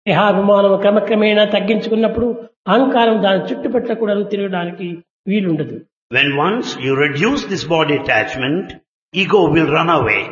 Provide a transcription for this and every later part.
దేహాభిమానం క్రమక్రమేణా తగ్గించుకున్నప్పుడు అహంకారం దాని చుట్టుపట్ల కూడా తిరగడానికి వీలుండదు. When once you reduce this body attachment, ego will run away.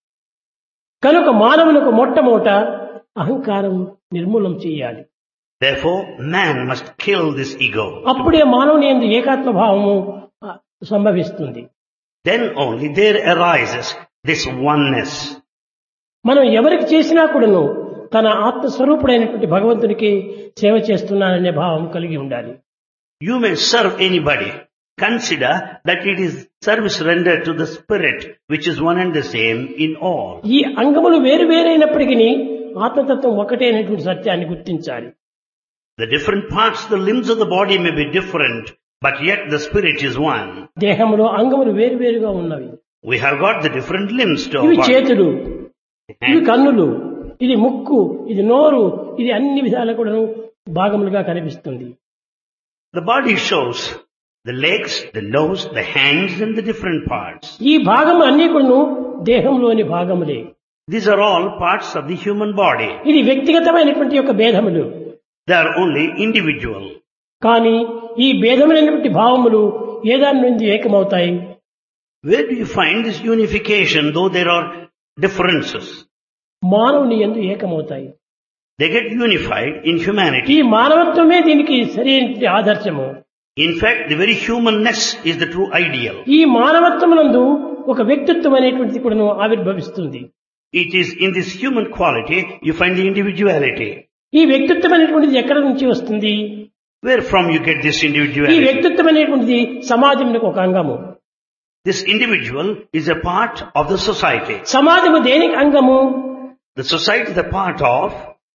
కనుక మానవులకు మొట్టమొదట అహంకారం నిర్మూలం చేయాలి. Therefore, man must kill this ego. అప్పుడే మానవుని యందు ఏకాత్మ భావము సంభవిస్తుంది. Then only there arises this oneness. మనం ఎవరికి చేసినా కూడాను తన ఆత్మస్వరూపుడైనటువంటి భగవంతునికి సేవ చేస్తున్నాననే భావం కలిగి ఉండాలి. You may serve anybody. Consider that it is service rendered to the spirit which is one and the same in all. ఈ అంగములు వేరు వేరైనప్పటికీ ఆత్మతత్వం ఒకటే అనేటువంటి సత్యాన్ని గుర్తించాలి. The different parts, the limbs of the body may be different, but yet the spirit is one. దేహంలో అంగములు వేరు వేరుగా ఉన్నవి. We have got the different limbs to our ఇవి body. చేతులు, ఇవి కన్నులు, ఇది ముక్కు, ఇది నోరు, ఇది అన్ని విధాలు కూడా భాగములుగా కనిపిస్తుంది. The body shows the legs, the nose, the hands and the different parts. ఈ భాగములు అన్ని కూడా దేహంలోని భాగములే. These are all parts of the human body. ఇది వ్యక్తిగతమైనటువంటి యొక్క భేదములు. They are only individual. కానీ ఈ భేదమైనటువంటి భావములు ఏదాని నుండి ఏకమవుతాయి? Where do you find this unification though there are differences? మానవుని యందు ఏకమవుతాయి. They get unified in humanity. ఈ మానవత్వమే దీనికి సరైనటువంటి ఆదర్శము. In fact, the very humanness is the true ideal. ఈ మానవత్వమునందు ఒక వ్యక్తిత్వం అనేటువంటిది కూడా ఆవిర్భవిస్తుంది. It is in this human quality you find the individuality. ఈ వ్యక్తిత్వం అనేటువంటిది ఎక్కడ నుంచి వస్తుంది? Where from you get this ఈ individuality? వ్యక్తిత్వం అనేటువంటిది సమాజంలో ఒక అంగము. This individual is a part of the society. సమాజము దేనికి అంగము? The society is a part of.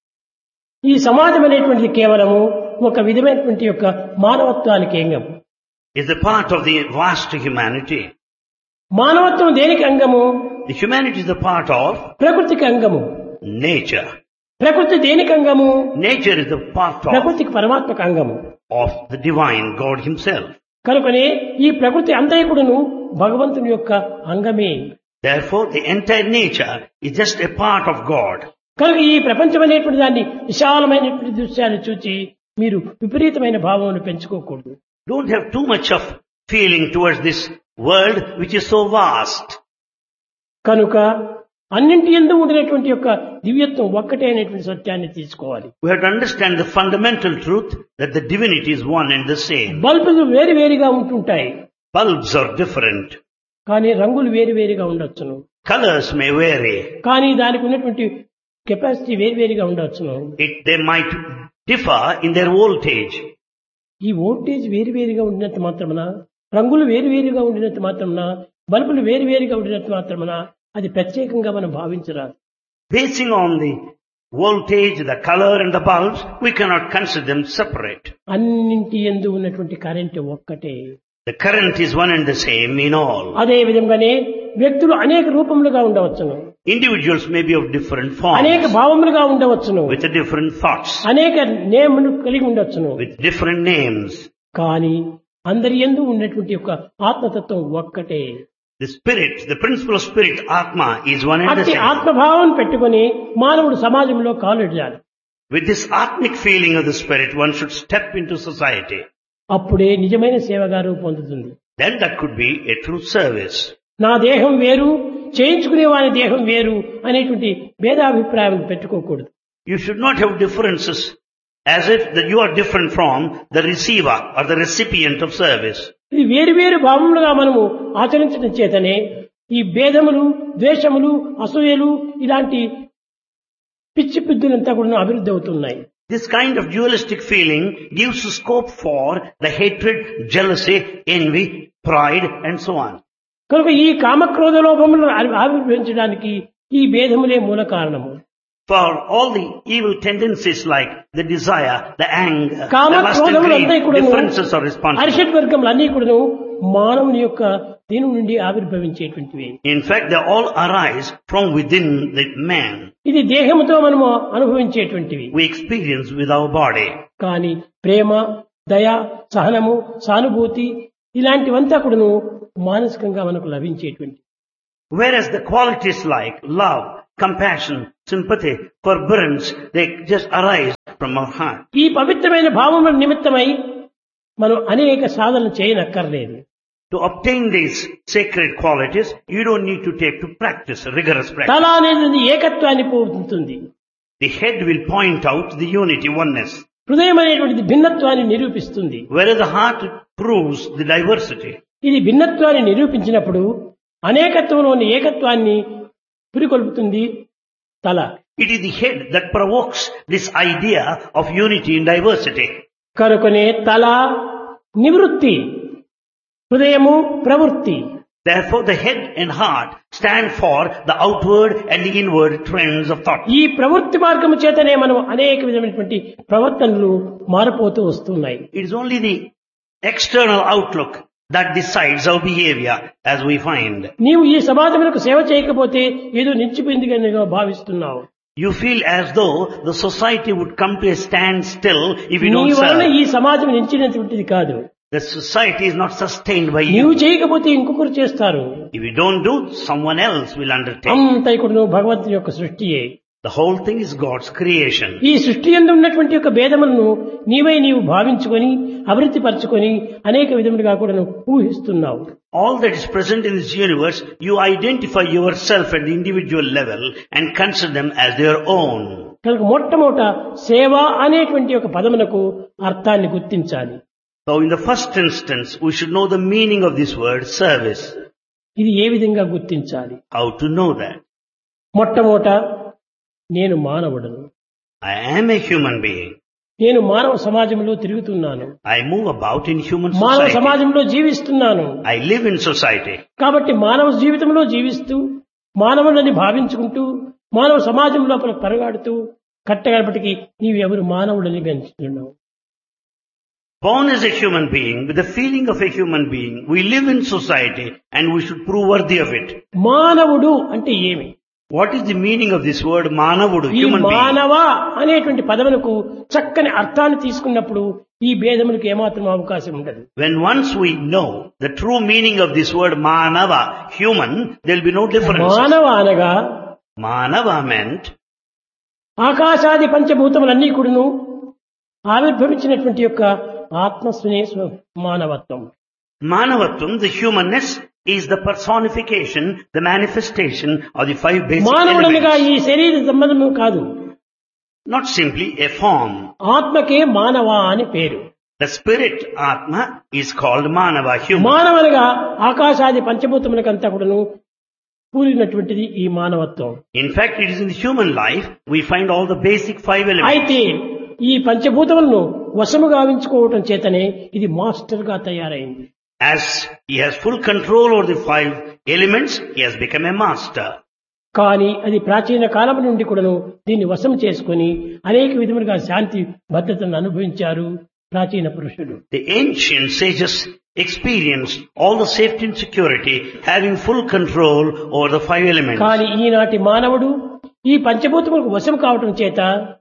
ఈ సమాజం అనేటువంటిది కేవలము ఒక విధమైనటువంటి యొక్క మానవత్వానికి అంగము. Is a part of the vast humanity. మానవత్వం దేనికి అంగము? The humanity is a part of ప్రకృతికి అంగము. nature. ప్రకృతి దేనికి అంగము? Nature is a part ప్రకృతికి పరమాత్మక అంగము. of the divine God himself. కనుకనే ఈ ప్రకృతి అంతైకుడును భగవంతుని యొక్క అంగమే. Therefore, the entire nature is just a part of God. కనుక ఈ ప్రపంచం అనేటువంటి దాన్ని విశాలమైనటువంటి దృశ్యాన్ని చూచి మీరు విపరీతమైన భావమును పెంచుకోకూడదు. Don't have too much of feeling towards this world which is so vast. కనుక అన్నింటి యందు ఉండినటువంటి యొక్క దివ్యత్వం ఒక్కటే అనేటువంటి సత్యాన్ని తీసుకోవాలి. We have to understand the fundamental truth that the divinity is one and the same. బల్బులు వేరు వేరుగా ఉంటుంటాయి. Bulbs are different. కానీ రంగులు వేరు వేరుగా ఉండొచ్చును. Colors may vary. కానీ దానికి ఉన్నటువంటి కెపాసిటీ వేరు వేరుగా ఉండొచ్చును. They might differ in their voltage. ఈ వోల్టేజ్ వేరు వేరుగా ఉండినంత మాత్రమున, రంగులు వేరు వేరుగా ఉండినంత మాత్రమున, బల్బులు వేరు వేరుగా ఉండినంత మాత్రమున అది ప్రత్యేకంగా మనం భావించరాదు. Basing on the voltage, the color and the bulbs, we cannot consider them separate. అన్నింటి యందు ఉన్నటువంటి కరెంట్ ఒక్కటే. The current is one and the same in all. అదే విధంగానే వ్యక్తులు అనేక రూపములుగా ఉండవచ్చును. Individuals may be of different forms, అనేక భావములుగా ఉండవచ్చును. with different thoughts, అనేక నేములు కలిగి ఉండొచ్చును. with different names. కానీ అందరి యందు ఉన్నటువంటి యొక్క ఆత్మతత్వం ఒక్కటే. The spirit, the principle of spirit, Atma, is one and the అట్టి same. ఆత్మభావం పెట్టుకొని మానవుడు సమాజంలో కాలుడాలి. With this atmic feeling of the spirit, one should step into society. అప్పుడే నిజమైన సేవగా రూపొందుతుంది. Then that could be a true service. నా దేహం వేరు, చేయించుకునే వారి దేహం వేరు అనేటువంటి భేదాభిప్రాయం పెట్టుకోకూడదు. You should not have differences as if that you are different from the receiver or the recipient of service. ఇది వేరు వేరు భావములుగా మనము ఆచరించడం చేతనే ఈ భేదములు, ద్వేషములు, అసూయలు ఇలాంటి పిచ్చి పిద్దులంతా కూడా అభివృద్ధి అవుతున్నాయి. This kind of dualistic feeling gives scope for the hatred, jealousy, envy, pride and so on. కనుక ఈ కామక్రోధ లోభములను ఆవిర్భవించడానికి ఈ భేదములే మూల కారణము. For all the evil tendencies like the desire, the anger, the lust and కామక్రోధములంతా greed, కూడా differences are responsible. అరిషడ్ వర్గములు అన్ని కూడా మానవుని యొక్క దీని నుండి ఆవిర్భవించేటువంటివి. In fact, they all arise from within the man. ఇది దేహముతో మనము అనుభవించేటువంటివి. We experience with our body. కానీ ప్రేమ, దయ, సహనము, సానుభూతి ఇలాంటివంతా కూడాను మానసికంగా మనకు లభించేటువంటి. Whereas the qualities like love, compassion, sympathy, forbearance, they just arise from our heart. ఈ పవిత్రమైన భావముల నిమిత్తమై మనం అనేక సాధనలు చేయనక్కర్లేదు. To obtain these sacred qualities, you don't need to take to practice, rigorous practice. తల అనేది ఏకత్వాన్ని పోతుంది. The head will point out the unity, oneness. హృదయం అనేటువంటిది భిన్నత్వాన్ని నిరూపిస్తుంది. Whereas the heart proves the diversity. ఇది భిన్నత్వాన్ని నిరూపించినప్పుడు అనేకత్వంలోని ఏకత్వాన్ని పురికొల్పుతుంది తల. It is the head that provokes this idea of unity in diversity. కనుకనే తల నివృత్తి, హృదయము ప్రవృత్తి. Therefore the head and heart stand for the outward and the inward trends of thought. ఈ ప్రవృత్తి మార్గము చేతనే మనం అనేక విధమైనటువంటి ప్రవర్తనలు మారిపోతూ వస్తున్నాయి. It is only the external outlook that decides our behavior, as we find. నీవు ఈ సమాజములకు సేవ చేయకపోతే ఏదో నిలిచిపోయిందిగా భావిస్తున్నావు. You feel as though the society would come to a standstill if you నీ don't వలన serve. ఈ సమాజం నిలిచినటువంటిది కాదు. The society is not sustained by నీవు you. చేయకపోతే ఇంకొకరు చేస్తారు. If you don't do, someone else will undertake. అంతా ఇక్కడ నువ్వు భగవంతుని యొక్క సృష్టియే. The whole thing is God's creation. ఈ సృష్టి యందు ఉన్నటువంటి యొక్క భేదములను నీవు భావించుకొని అభివృద్ధి పరచుకొని అనేక విధములుగా కూడా నువ్వు ఊహిస్తున్నావు. All that is present in this universe, you identify yourself at the individual level and consider them as their own. కనుక మొట్టమొదట సేవ అనేటువంటి ఒక పదమునకు అర్థాన్ని గుర్తించాలి. So in the first instance, we should know the meaning of this word service. ఇది ఏ విధంగా గుర్తించాలి? How to know that? మొట్టమొదట నేను మానవుడను, I am a human being. నేను మానవ సమాజంలో తిరుగుతున్నాను, I move about in human మానవ society. సమాజంలో జీవిస్తున్నాను. I live in society. కాబట్టి మానవ జీవితంలో జీవిస్తూ మానవులని భావించుకుంటూ మానవ సమాజం లోపల పరుగాడుతూ కట్టగలపటికి నీవు ఎవరు మానవుడని పెంచుతున్నావు. Born as a human being, with the feeling of a human being, we live in society and we should prove worthy of it. మానవుడు అంటే ఏమి? What is the meaning of this word manavudu, ఈ human being? మానవ అనేటువంటి పదములకు చక్కని అర్థాన్ని తీసుకున్నప్పుడు ఈ భేదములకు ఏమాత్రం అవకాశం ఉండదు. When once we know the true meaning of this word manava, human, there will be no difference. మానవ అనగా Manava meant ఆకాశాది పంచభూతములన్నీ కూడాను ఆవిర్భవించినటువంటి యొక్క ఆత్మస్వనే మానవత్వం. Manavatvam, the humanness, is the personification, the manifestation of the five basic మానవుడనగా elements. ఈ శరీర సంబంధము కాదు, Not simply a form. ఆత్మకే మానవ అని పేరు. The spirit, Atma, is called Manava, human. మానవనగా ఆకాశాది పంచభూతములకంతా కూడాను కూలినటువంటిది ఈ మానవత్వం. In fact, it is in the human life we find all the basic five elements. అయితే ఈ పంచభూతములను వశము గావించుకోవటం చేతనే ఇది మాస్టర్ గా తయారైంది. As he has full control over the five elements, he has become a master. కానీ అది ప్రాచీన కాలం నుండి కూడాను దీన్ని వశం చేసుకొని అనేక విధములుగా శాంతి భద్రతను అనుభవించారు ప్రాచీన పురుషులు. The ancient sages experienced all the safety and security, having full control over the five elements. కానీ ఈనాటి మానవుడు ఈ పంచభూతములకు వశం కావటం చేత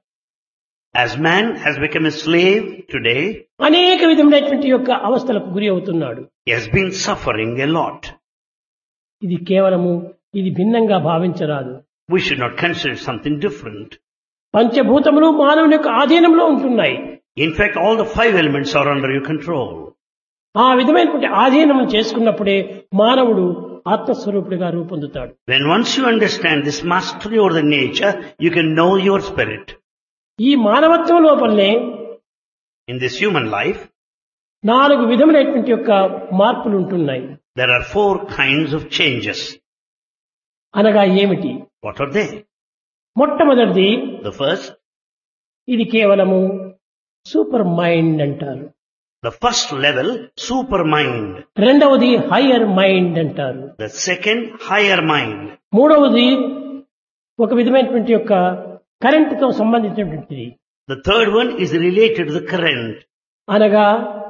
As man has become a slave today, అనేక విధములైనటువంటి యొక్క అవస్థలకు గురి అవుతున్నాడు. he has been suffering a lot. ఇది కేవలము ఇది భిన్నంగా భావించరాదు. We should not consider something different. పంచభూతములు మానవుని యొక్క ఆధీనంలో ఉంటున్నాయి. In fact, all the five elements are under your control. ఆ విధమైనటువంటి ఆధీనం చేసుకున్నప్పుడే మానవుడు ఆత్మస్వరూపుడిగా రూపొందుతాడు. When once you understand this mastery over the nature, you can know your spirit. ఈ మానవత్వం లోపలనే In this human life, 4 విధములైనటువంటి యొక్క మార్పులు ఉంటున్నాయి. there are 4 kinds of changes. అనగా ఏమిటి? What are they? మొట్టమొదటిది The first, ఇది కేవలము సూపర్ మైండ్ అంటారు. the first level, super mind. రెండవది హయ్యర్ మైండ్ అంటారు. The second, higher mind. మూడవది ఒక విధమైనటువంటి యొక్క కరెంటుతో సంబంధించినటువంటిది. The third one is related to the current. అనగా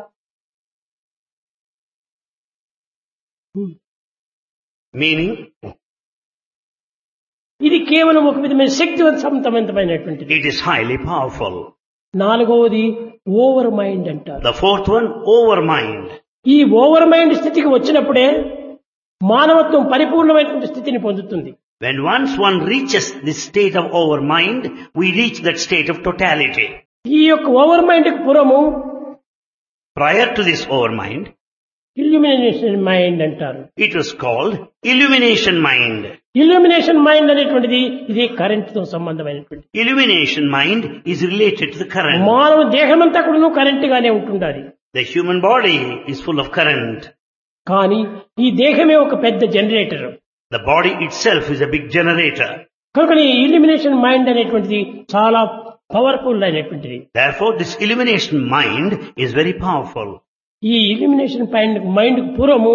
Meaning, ఇది కేవలం ఒక విధమైన శక్తివంతమైనటువంటిది. it is highly powerful. నాలుగవది ఓవర్ మైండ్ అంటారు. The fourth one, over mind. ఈ ఓవర్ మైండ్ స్థితికి వచ్చినప్పుడే మానవత్వం పరిపూర్ణమైనటువంటి స్థితిని పొందుతుంది. When once one reaches this state of overmind, we reach that state of totality. ఈ యొక్క ఓవర్ మైండ్ కు పూర్వము Prior to this overmind, illumination mind అంటారు. it was called illumination mind. Illumination mind అనేటువంటిది ఇది కరెంట్ తో సంబంధమైనటువంటి. Illumination mind is related to the current. మానవ దేహమంతా కూడా కరెంట్ గానే ఉంటుండాలి. The human body is full of current. కానీ ఈ దేహమే ఒక పెద్ద generator. The body itself is a big generator. కనుక ఈ ఇల్యూమినేషన్ మైండ్ అనేటువంటిది చాలా powerful అయినటువంటిది. Therefore, this illumination mind is very powerful. ఈ ఇల్యూమినేషన్ మైండ్ పూర్వము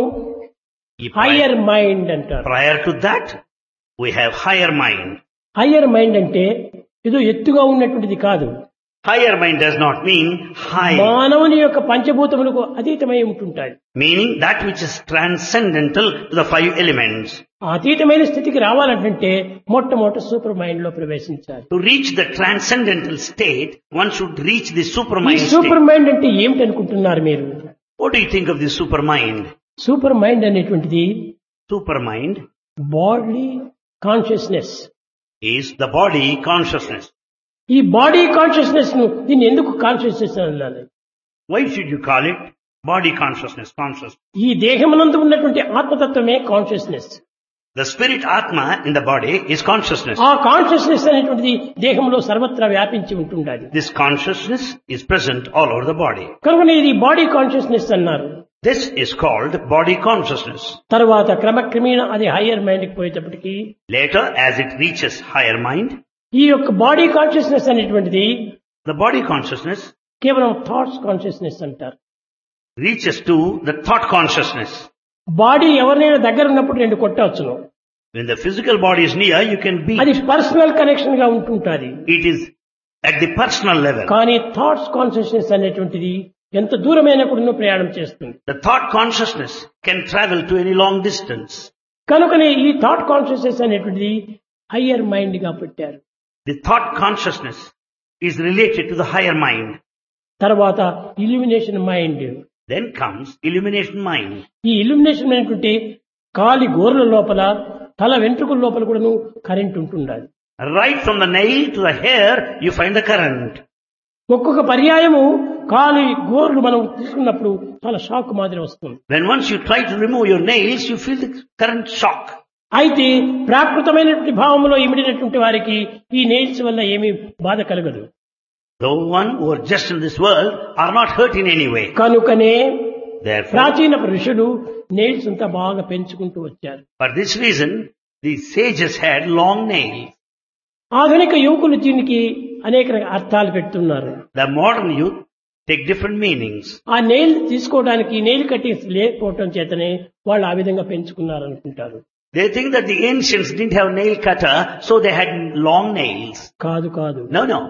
Prior హయ్యర్ మైండ్ అంటారు. to that, we have higher mind. Higher mind అంటే ఏదో ఎత్తుగా ఉన్నటువంటిది కాదు. Higher mind does not mean high, మానవుని యొక్క పంచభూతములకు అతీతమై ఉంటుంటాయి. meaning that which is transcendental to the five elements. ఆ అతీతమైన స్థితికి రావాలంటే మొట్టమొదటి సూపర్ మైండ్ లో ప్రవేశించాలి. To reach the transcendental state, one should reach the ఈ supermind సూపర్ state. మైండ్ అంటే ఏమిటి అనుకుంటున్నారు మీరు? What do you think of this supermind? Super mind అనేటువంటిది Supermind body consciousness. is the body consciousness. ఈ body consciousness ను దీన్ని ఎందుకు కాన్షియస్నెస్ అనాలి? Why should you call it body consciousness, conscious? ఈ దేహమునందు ఉన్నటువంటి ఆత్మతత్వమే consciousness. The spirit Atma in the body is consciousness. ఆ కాన్షియస్నెస్ అనేటువంటిది దేహంలో సర్వత్రా వ్యాపించి ఉంటుండాలి. This consciousness is present all over the body. కనుక ఇది బాడీ కాన్షియస్నెస్ అన్నారు. This is called body consciousness. తర్వాత క్రమక్రమేణా అది హయ్యర్ మైండ్ కి పోయేటప్పటికి Later, as it reaches higher mind, ఈ యొక్క బాడీ కాన్షియస్నెస్ అనేటువంటిది the body consciousness కేవలం థాట్స్ కాన్షియస్నెస్ అంటారు. reaches to the thought consciousness. Body ఎవరినైనా దగ్గర ఉన్నప్పుడు రెండు కొట్టవచ్చును. When the physical body is near, you can beat. అది పర్సనల్ కనెక్షన్ గా ఉంటుంటుంది. It is at the personal level. కానీ థాట్స్ కాన్షియస్నెస్ అనేటువంటిది ఎంత దూరమైనా కూడా ప్రయాణం చేస్తుంది. The thought consciousness can travel to any long distance. కనుకనే ఈ థాట్ కాన్షియస్నెస్ అనేటువంటిది హయ్యర్ మైండ్ గా పెట్టారు. The thought consciousness is related to the higher mind. తర్వాత illumination mind. Then comes illumination mind. ఈ ఇల్యూమినేషన్ అనేటువంటి కాలి గోర్ల లోపల తల వెంట్రుకల లోపల కూడాను కరెంట్ ఉంటుండాలి. Right from the nail to the hair, you find the current. ఒక్కొక్క పర్యాయము కాలి గోర్లు మనం తీసుకున్నప్పుడు చాలా షాక్ మాదిరి వస్తుంది. When once you try to remove your nails, you feel the current shock. అయితే ప్రాకృతమైనటువంటి భావంలో ఇమిడినటువంటి వారికి ఈ నెయిల్స్ వల్ల ఏమీ బాధ కలగదు. The one who are just in this world are not hurt in any way. కనుకనే Therefore, ప్రాచీన ఋషులు నెయిల్స్ అంతా బాగా పెంచుకుంటూ వచ్చారు. for this reason, the sages had long nails. ఆధునిక యువకులు దీనికి అనేక అర్థాలు పెడుతున్నారు. The modern youth take different meanings. ఆ నెయిల్ తీసుకోవడానికి నెయిల్ కట్టింగ్స్ లేకపోవటం చేతనే వాళ్ళు ఆ విధంగా పెంచుకున్నారు అనుకుంటారు. They think that the ancients didn't have nail cutter, so they had long nails. కాదు కాదు, No, no.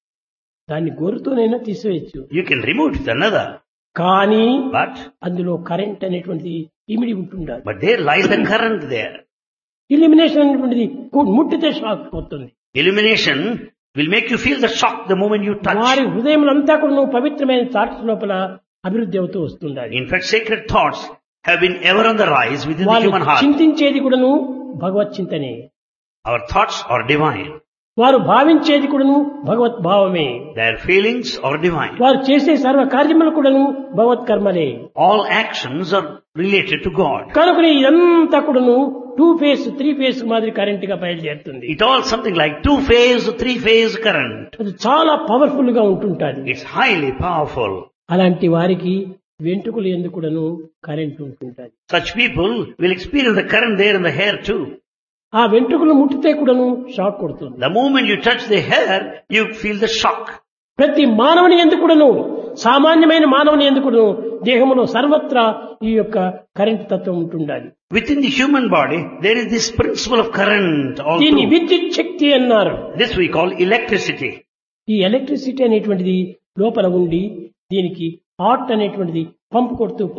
దాన్ని గోరుతోనైనా తీసివేయచ్చు. You can remove it with another. కానీ But అందులో కరెంట్ అనేటువంటిది ఇమిడి ఉంటుండాలి. there lies the current there. Illumination అనేటువంటిది ముట్టితే షాక్ పోతుంది. Illumination will make you feel the shock the moment you touch. వారి హృదయములంతా కూడా పవిత్రమైన థాట్స్ లోపల అభివృద్ధి అవుతూ వస్తుండాలి. In fact, sacred thoughts have been ever on the rise within the వాళ్ళు human heart. చింతించేది కూడాను భగవత్ చింతనే. Our thoughts are divine. వారు భావించేది కూడాను భగవత్ భావమే. Their feelings are divine. వారు చేసే సర్వ కార్యములు కూడాను భగవత్ కర్మలే. All actions are related to God. కనుక ఇదంతా కూడాను 2 phase 3 phase మాదిరి కరెంట్ గా బయలుదేరుతుంది. It all something like 2-phase, 3-phase current. అది చాలా పవర్ఫుల్ గా ఉంటుంటది. It's highly powerful. అలాంటి వారికి వెంట్రుకలు ఎందుకు కూడాను current ఉంటుంటది. Such people will experience the current there in the hair too. ఆ వెంట్రుకలు ముట్టితే కూడాను షాక్ కొడుతుంది. The moment you touch the hair, you feel the shock. ప్రతి మానవుని ఎందుకు కూడాను, సామాన్యమైన మానవుని ఎందుకు కూడాను దేహంలో సర్వత్రా ఈ యొక్క కరెంట్ తత్వం ఉంటుండాలి. Within the human body, there is this principle of current all దీన్ని through. విద్యుత్ శక్తి అన్నారు. This we call electricity. ఈ ఎలక్ట్రిసిటీ అనేటువంటిది లోపల ఉండి దీనికి హార్ట్ అనేటువంటిది పంపు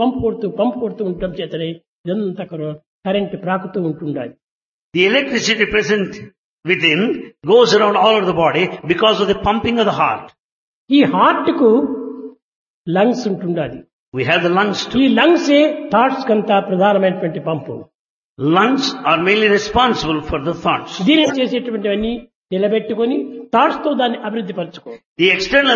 కొడుతూ ఉండటం చేతనే ఇదంతా కరెంట్ ప్రాకుతూ ఉంటుండాలి. The electricity present within goes around all over the body because of the pumping of the heart. ఈ హార్ట్ కు లంగ్స్ ఉంటుండాలి. We have the lungs ఈ too. లంగ్స్ థాట్స్ కంతా ప్రధానమైనటువంటి పంపు. Lungs are mainly responsible for the thoughts. దీనిని చేసేటువంటివన్నీ నిలబెట్టుకొని thoughts తో దాన్ని అభివృద్ధి పరచుకో. The external